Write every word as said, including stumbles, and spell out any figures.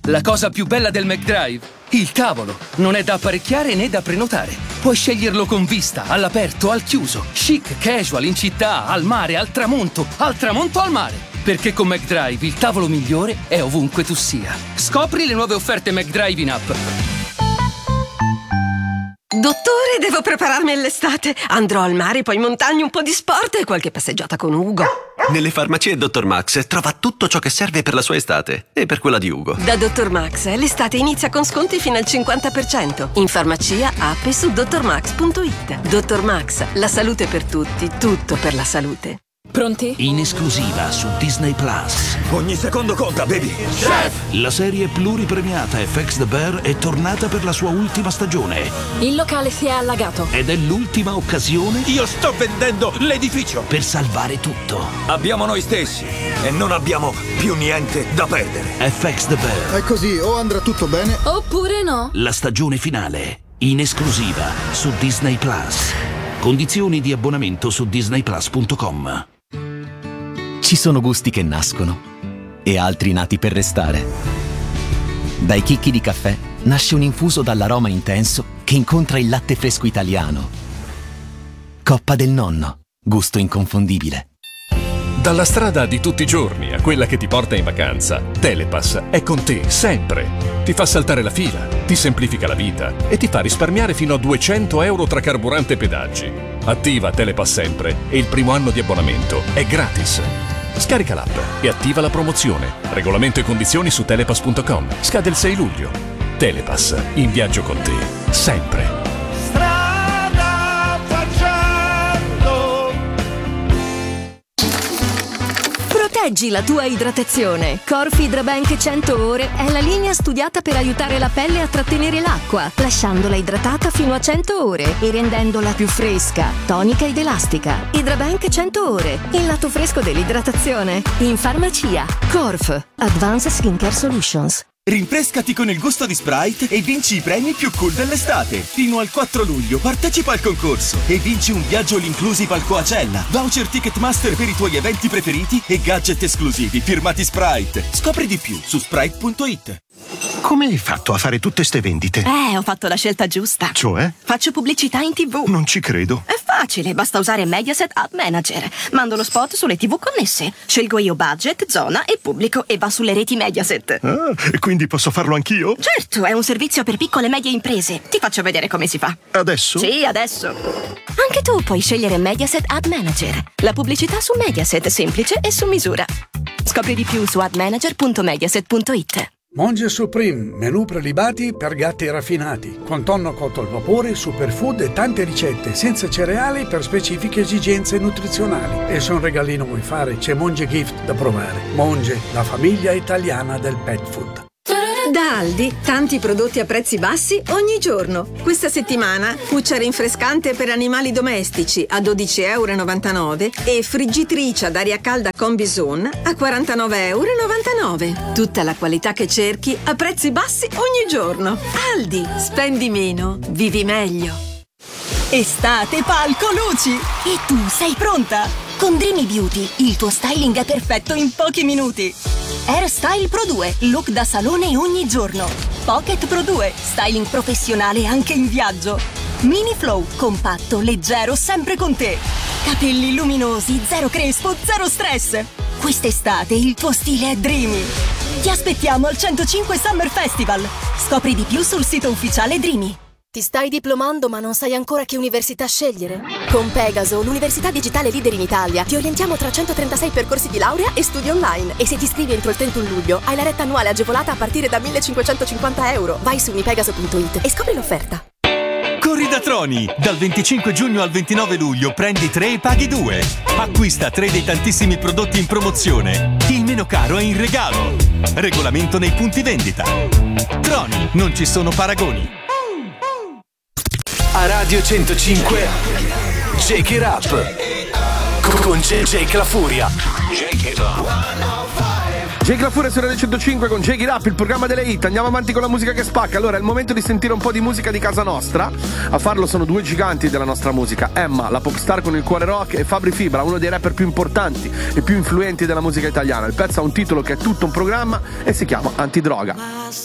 La cosa più bella del McDrive? Il tavolo. Non è da apparecchiare né da prenotare. Puoi sceglierlo con vista, all'aperto, al chiuso, chic, casual, in città, al mare, al tramonto, al tramonto al mare. Perché con McDrive il tavolo migliore è ovunque tu sia. Scopri le nuove offerte McDrive in app. Dottore, devo prepararmi all'estate. Andrò al mare, poi in montagna, un po' di sport e qualche passeggiata con Ugo. Nelle farmacie dottor Max trova tutto ciò che serve per la sua estate e per quella di Ugo. Da dottor Max l'estate inizia con sconti fino al cinquanta per cento. In farmacia, app e su dottor max punto it. dottor Max, la salute per tutti, tutto per la salute. Pronti? In esclusiva su Disney Plus. Ogni secondo conta, baby. Chef! La serie pluripremiata F X The Bear è tornata per la sua ultima stagione. Il locale si è allagato. Ed è l'ultima occasione. Io sto vendendo l'edificio. Per salvare tutto. Abbiamo noi stessi e non abbiamo più niente da perdere. F X The Bear. È così, o andrà tutto bene oppure no. La stagione finale. In esclusiva su Disney Plus. Condizioni di abbonamento su disney plus punto com. Ci sono gusti che nascono e altri nati per restare. Dai chicchi di caffè nasce un infuso dall'aroma intenso che incontra il latte fresco italiano. Coppa del Nonno, gusto inconfondibile. Dalla strada di tutti i giorni a quella che ti porta in vacanza, Telepass è con te sempre. Ti fa saltare la fila, ti semplifica la vita e ti fa risparmiare fino a duecento euro tra carburante e pedaggi. Attiva Telepass sempre e il primo anno di abbonamento è gratis. Scarica l'app e attiva la promozione. Regolamento e condizioni su telepass punto com. Scade il sei luglio. Telepass, in viaggio con te, sempre. Strada facendo. Proteggi la tua idratazione. Corf Hydrabank cento ore è la linea studiata per aiutare la pelle a trattenere l'acqua, lasciandola idratata fino a cento ore e rendendola più fresca, tonica ed elastica. Hydrabank cento ore, il lato fresco dell'idratazione. In farmacia. Corf Advanced Skincare Solutions. Rinfrescati con il gusto di Sprite e vinci i premi più cool dell'estate. Fino al quattro luglio partecipa al concorso e vinci un viaggio all inclusive al Coachella, voucher Ticketmaster per i tuoi eventi preferiti e gadget esclusivi firmati Sprite. Scopri di più su sprite punto it. Come hai fatto a fare tutte ste vendite? Eh, ho fatto la scelta giusta. Cioè? Faccio pubblicità in tivù. Non ci credo. È facile, basta usare Mediaset Ad Manager. Mando lo spot sulle tivù connesse. Scelgo io budget, zona e pubblico e va sulle reti Mediaset. Ah, quindi posso farlo anch'io? Certo, è un servizio per piccole e medie imprese. Ti faccio vedere come si fa. Adesso? Sì, adesso. Anche tu puoi scegliere Mediaset Ad Manager. La pubblicità su Mediaset, semplice e su misura. Scopri di più su ad manager punto mediaset punto it. Monge Supreme, menù prelibati per gatti raffinati, con tonno cotto al vapore, superfood e tante ricette, senza cereali per specifiche esigenze nutrizionali. E se un regalino vuoi fare, c'è Monge Gift da provare. Monge, la famiglia italiana del pet food. Da Aldi, tanti prodotti a prezzi bassi ogni giorno. Questa settimana, cuccia rinfrescante per animali domestici a dodici e novantanove euro e friggitrice ad aria calda Combizone a quarantanove e novantanove euro. Tutta la qualità che cerchi a prezzi bassi ogni giorno. Aldi, spendi meno, vivi meglio. Estate Palco Luci! E tu sei pronta? Con Dreamy Beauty, il tuo styling è perfetto in pochi minuti. Air Style Pro due, look da salone ogni giorno. Pocket Pro due, styling professionale anche in viaggio. Mini Flow, compatto, leggero, sempre con te. Capelli luminosi, zero crespo, zero stress. Quest'estate il tuo stile è Dreamy. Ti aspettiamo al centocinque Summer Festival. Scopri di più sul sito ufficiale Dreamy. Ti stai diplomando ma non sai ancora che università scegliere? Con Pegaso, l'università digitale leader in Italia, ti orientiamo tra centotrentasei percorsi di laurea e studi online. E se ti iscrivi entro il trentuno luglio, hai la retta annuale agevolata a partire da millecinquecentocinquanta euro. Vai su unipegaso punto it e scopri l'offerta. Corri da Troni! Dal venticinque giugno al ventinove luglio prendi tre e paghi due. Acquista tre dei tantissimi prodotti in promozione. Il meno caro è in regalo. Regolamento nei punti vendita. Troni, non ci sono paragoni. A Radio centocinque Shake It Up con Jake La Furia. Jake La Furia su Radio centocinque con Jake It Up, il programma delle hit. Andiamo avanti con la musica che spacca. Allora è il momento di sentire un po' di musica di casa nostra. A farlo sono due giganti della nostra musica, Emma, la popstar con il cuore rock, e Fabri Fibra, uno dei rapper più importanti e più influenti della musica italiana. Il pezzo ha un titolo che è tutto un programma e si chiama Antidroga.